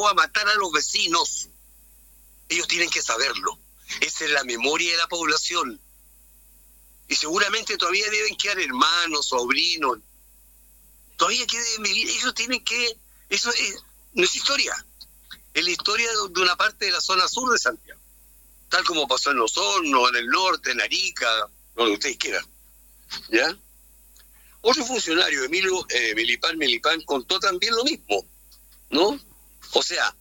dedicó a matar a los vecinos. Ellos tienen que saberlo. Esa es la memoria de la población. Y seguramente todavía deben quedar hermanos, sobrinos. Todavía que deben vivir. Ellos tienen que... no es historia. Es la historia de una parte de la zona sur de Santiago. Tal como pasó en Los Hornos, en el norte, en Arica, donde ustedes quieran. ¿Ya? Otro funcionario, Emilio Melipán, contó también lo mismo, ¿no? O sea,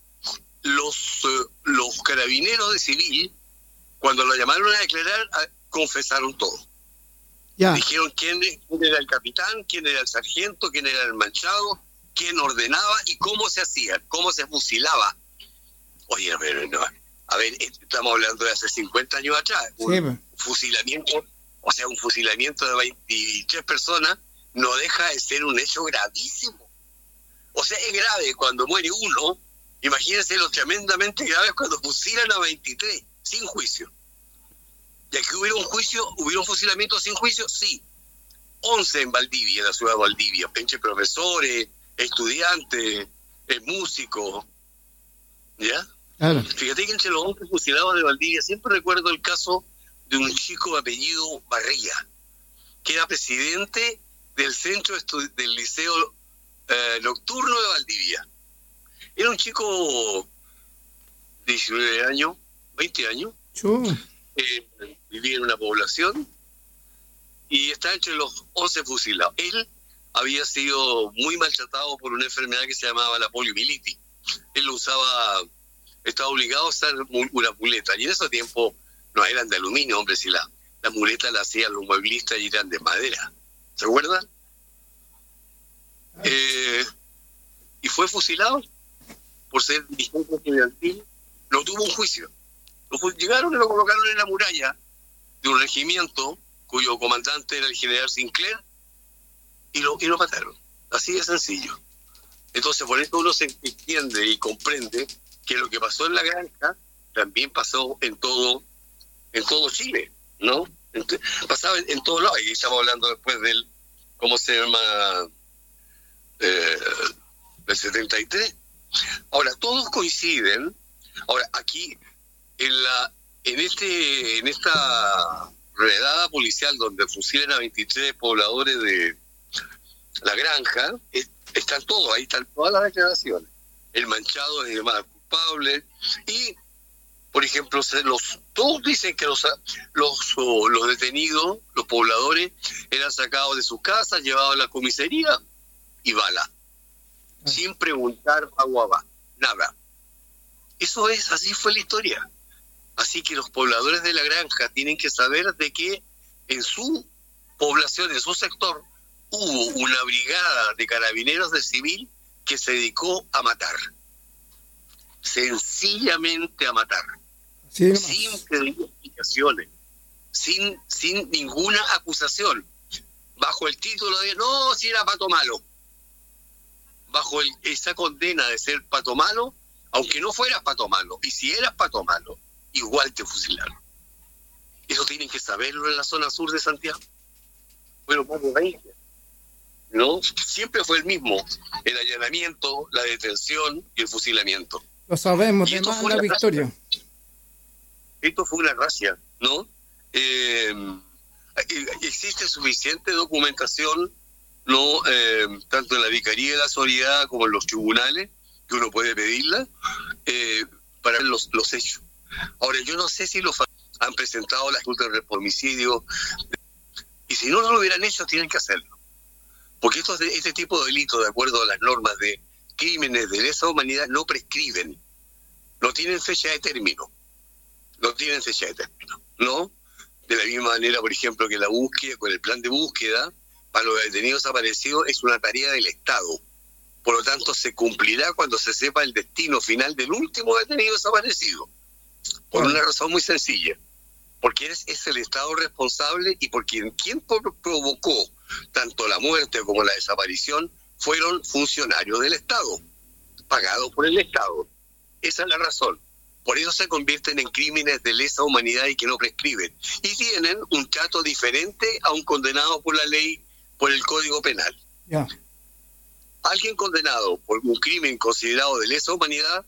los carabineros de civil, cuando lo llamaron a declarar, confesaron todo. Ya. Dijeron quién era el capitán, quién era el sargento, quién era el manchado, quién ordenaba y cómo se hacía, cómo se fusilaba. Oye, pero no, a ver, estamos hablando de hace 50 años atrás. Un fusilamiento, o sea, un fusilamiento de 23 personas no deja de ser un hecho gravísimo. O sea, es grave cuando muere uno. Imagínense lo tremendamente grave cuando fusilan a 23 sin juicio. Y aquí hubiera un fusilamiento sin juicio, sí. 11 en Valdivia, en la ciudad de Valdivia, entre profesores, estudiantes, músicos, ¿ya? Claro. Fíjate que entre los 11 fusilados de Valdivia siempre recuerdo el caso de un chico de apellido Barriga, que era presidente del centro del liceo nocturno de Valdivia. Era un chico de 19 años, 20 años, vivía en una población y está entre los 11 fusilados. Él había sido muy maltratado por una enfermedad que se llamaba la poliomielitis. Él estaba obligado a usar una muleta, y en ese tiempo no eran de aluminio, hombre, si la muleta la hacían los mueblistas y eran de madera. ¿Se acuerdan? Y fue fusilado por ser dirigente estudiantil. No tuvo un juicio. Llegaron y lo colocaron en la muralla de un regimiento cuyo comandante era el general Sinclair y lo mataron. Así de sencillo. Entonces, por eso uno se entiende y comprende que lo que pasó en la granja también pasó en todo Chile, ¿no? Pasaba en todos lados. Y estamos hablando después del, ¿cómo se llama? Del 73. Ahora, todos coinciden. Ahora, aquí, en esta redada policial donde fusilan a 23 pobladores de la granja, están todos, ahí están todas las declaraciones. El manchado es el más culpable y, por ejemplo, todos dicen que los detenidos, los pobladores, eran sacados de sus casas, llevados a la comisaría y bala, sin preguntar agua va, nada. Eso es, así fue la historia. Así que los pobladores de la granja tienen que saber de que en su población, en su sector, hubo una brigada de carabineros de civil que se dedicó a matar. Sencillamente a matar. Sí, sin pedir explicaciones, sin ninguna acusación, bajo el título de no, si era pato malo. Bajo esa condena de ser pato malo, aunque no fueras pato malo, y si eras pato malo, igual te fusilaron. Eso tienen que saberlo en la zona sur de Santiago. Bueno, Pablo Reina, ¿no? Siempre fue el mismo, el allanamiento, la detención y el fusilamiento. Lo sabemos, de más la victoria. Esto fue una gracia, ¿no? Existe suficiente documentación, ¿no? Tanto en la Vicaría de la Solidaridad como en los tribunales, que uno puede pedirla, para ver los hechos. Ahora, yo no sé si los han presentado las juntas de homicidio, y si no lo hubieran hecho, tienen que hacerlo. Porque este tipo de delitos, de acuerdo a las normas de crímenes de lesa humanidad, no prescriben, no tienen fecha de término. ¿No? De la misma manera, por ejemplo, que la búsqueda, con el plan de búsqueda, para los detenidos desaparecidos es una tarea del Estado. Por lo tanto, se cumplirá cuando se sepa el destino final del último detenido desaparecido. Por una razón muy sencilla. Porque es el Estado responsable y porque quien provocó tanto la muerte como la desaparición fueron funcionarios del Estado, pagados por el Estado. Esa es la razón. Por eso se convierten en crímenes de lesa humanidad y que no prescriben. Y tienen un trato diferente a un condenado por la ley, por el Código Penal. Yeah. Alguien condenado por un crimen considerado de lesa humanidad